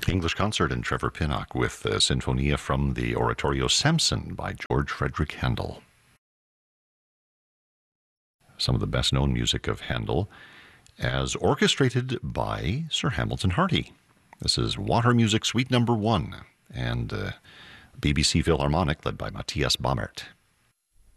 English concert and Trevor Pinnock with Sinfonia from the Oratorio Samson by George Frederick Handel. Some of the best known music of Handel as orchestrated by Sir Hamilton Harty. This is Water Music Suite Number 1 and BBC Philharmonic led by Matthias Baumert.